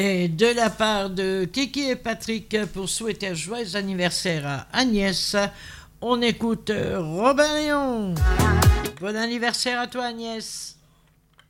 Et de la part de Kiki et Patrick pour souhaiter un joyeux anniversaire à Agnès, on écoute Robin Léon. Bon anniversaire à toi Agnès.